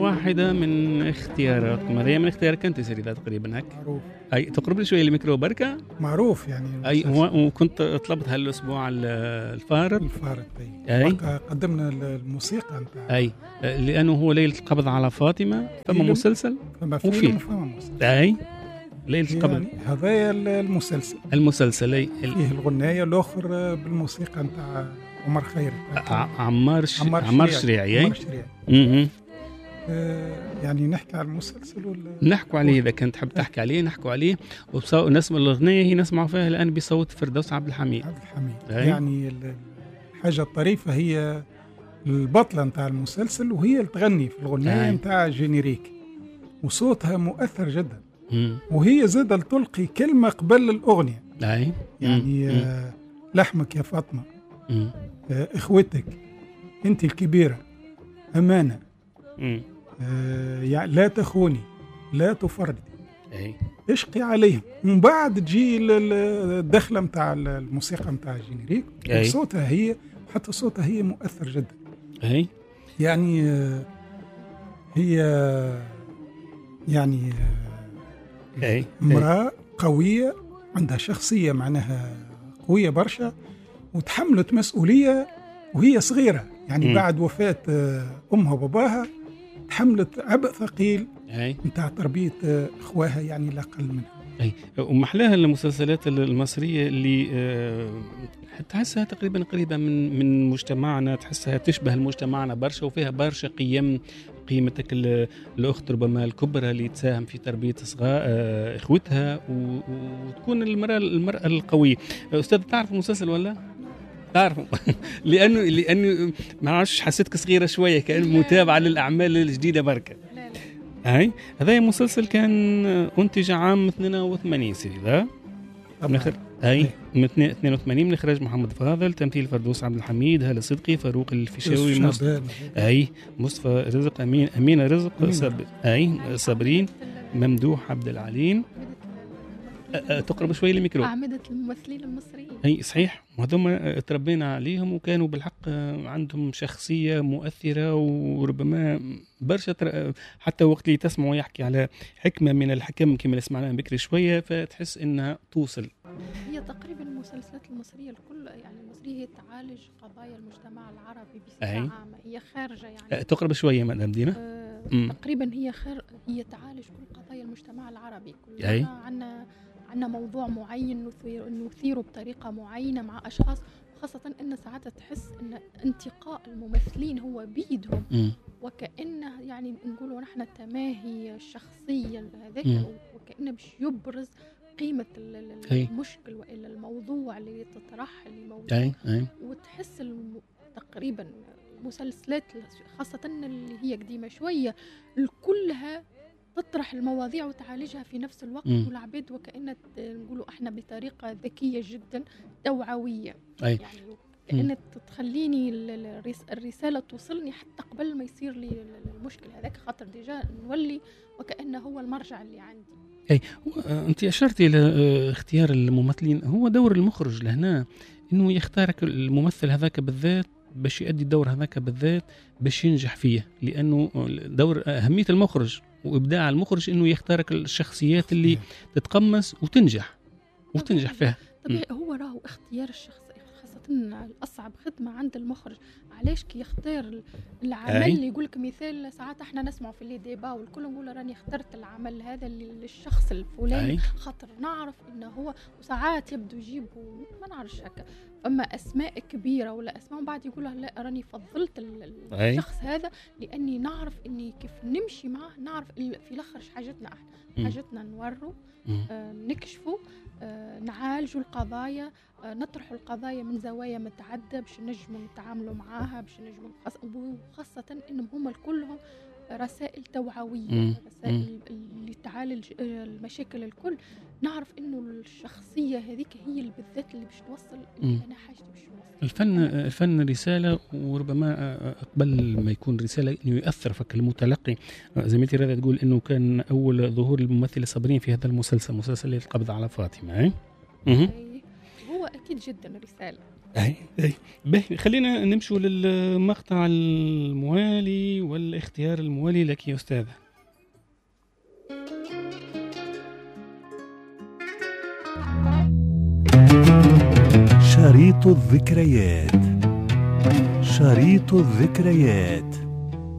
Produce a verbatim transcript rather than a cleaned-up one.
واحدة من اختياراتكم، هذه من اختيارك أنت سيدي تقريبا هيك. معروف. أي تقرب لي شوية الميكرو بركة. معروف يعني. أي وكنت طلبت هالأسبوع الفارض. الفارض أي. أي. قدمنا الموسيقى نتاع. أي لأنه هو ليلة القبض على فاطمة فما مسلسل. فما فيلم وفما مسلسل. أي. ليلة القبض. يعني هذا المسلسل. المسلسل أي. فيه الغناية الآخر بالموسيقى نتاع عمر خيري. عمار ش... عمار, عمار شريعي. عمار شريعي. اها آه يعني نحكي على المسلسل ولا نحكوا عليه؟ إذا كنت تحب تحكي عليه نحكوا عليه. ونسمع الأغنية هي نسمع فيها الآن بصوت فردوس عبد الحميد. عبد الحميد. يعني الحاجة الطريفة هي البطلة نتاع المسلسل وهي اللي تغني في الغنية نتاع جينيريك وصوتها مؤثر جدا. مم. وهي زادة تلقي كلمة قبل الأغنية. أي. يعني آه لحمك يا فاطمة. آه إخوتك أنت الكبيرة أمانة. آه يعني لا تخوني لا تفردي. أي. اشقي عليهم. ومن بعد تجي الدخلة متاع الموسيقى متاع الجينيريك وصوتها هي حتى صوتها هي مؤثر جدا. أي. يعني آه هي يعني أي. امرأة قوية عندها شخصية معناها قوية برشا وتحملت مسؤولية وهي صغيرة يعني. م. بعد وفاة أمها وباباها تحملت عبء ثقيل نتاع تربية إخواها يعني لا أقل منها. أي ومحلاها المسلسلات المصرية اللي أه تحسها تقريبا قريبة من من مجتمعنا، تحسها تشبه المجتمعنا برشا وفيها برشا قيم، قيمتك الأخت ربما الكبرى اللي تساهم في تربية صغار أه إخوتها وتكون المرأة المرأة القوية. أستاذ تعرف المسلسل ولا؟ تعرفوا لأنه لأنه ما عادش حسيتك صغيرة شوية كأن متابعة للأعمال الجديدة بركة. هاي هذا مسلسل كان أنتج عام اثنين وثمانين سيدي ذا من أي من اثنين وثمانين من إخراج محمد فاضل، تمثيل فردوس عبد الحميد، هالة صدقي، فاروق الفيشاوي، مصطفى أي مصطفى رزق، أمين أمينة رزق، صب أي صابرين، ممدوح عبد العليم. تقرب شوي الميكرو. أعمدة الممثلين المصريين. أي صحيح، وهذوما تربينا عليهم وكانوا بالحق عندهم شخصية مؤثرة وربما برشا حتى وقت اللي تسمعوا يحكي على حكمة من الحكم كما سمعناها بكري شوية فتحس إنها توصل. هي تقريبا المسلسلات المصرية الكل يعني المصرية هي تعالج قضايا المجتمع العربي بصفة عامة. هي خارجة يعني. تقرب شوية مدام دينا. أه تقريبا هي خير هي تعالج كل قضايا المجتمع العربي. كلنا عنا عندنا موضوع معين نثير نثيره بطريقة معينة مع أشخاص، وخاصة أن ساعات تحس أن انتقاء الممثلين هو بيدهم م. وكأنه يعني نقولوا نحن تماهي الشخصية هذاك وكأنه مش يبرز قيمة المشكل وإلا الموضوع اللي تطرح الموضوع. أي. أي. وتحس الم... تقريبا مسلسلات خاصة اللي هي قديمة شوية كلها تطرح المواضيع وتعالجها في نفس الوقت م. والعباد وكأنها نقولوا احنا بطريقة ذكية جدا توعوية. أي. يعني كأنها تخليني الرسالة توصلني حتى قبل ما يصير لي المشكل هذاك، خاطر ديجا نولي وكأنه هو المرجع اللي عندي. أي أنت أشرت إلى اختيار الممثلين، هو دور المخرج لهنا إنه يختارك الممثل هذاك بالذات باش يؤدي الدور هذاك بالذات باش ينجح فيه، لأنه دور أهمية المخرج وإبداع المخرج إنه يختارك الشخصيات اللي تتقمص وتنجح وتنجح فيها. طبيعي هو راهو اختيار الشخص خاصة الأصعب خدمة عند المخرج. علاش كي يختار العمل اللي يقولك مثال ساعات احنا نسمع في اللي ديبا والكل نقول راني اخترت العمل هذا للشخص الفلاني خاطر نعرف انه هو، وساعات يبدو يجيبوا ما نعرفش هكا فما اسماء كبيره ولا اسماء بعد يقولوا لا راني فضلت الشخص هذا لاني نعرف اني كيف نمشي معه، نعرف في الاخر حاجتنا احنا حاجتنا نوروا آه نكشفوا آه نعالجوا القضايا آه نطرحوا القضايا من زوايا متعدده باش نجموا نتعاملوا معاها باش نجموا وخاصه انهم هم كلهم رسائل توعويه، رسائل اللي تعالج المشاكل الكل. نعرف انه الشخصيه هذيك هي اللي بالذات اللي باش توصل اللي انا حاجتي باش توصل. الفن الفن رساله، وربما قبل ما يكون رساله انه يؤثر فك المتلقي. زميلتي رضا تقول انه كان اول ظهور الممثله صابرين في هذا المسلسل، مسلسل القبض على فاطمه. اي هو اكيد جدا رساله. اي اي باهي، خلينا نمشوا للمقطع الموالي ولا الاختيار الموالي لك يا أستاذ. شريط الذكريات. شريط الذكريات.